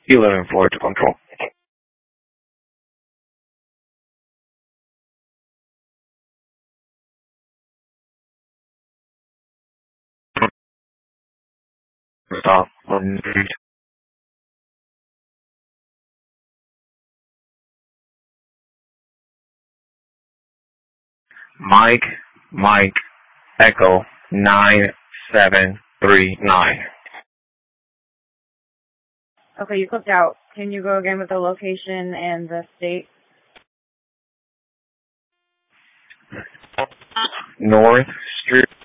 11-4 to control. Stop. Mike, Echo 9739. Okay, you clicked out. Can you go again with the location and the state? North Street.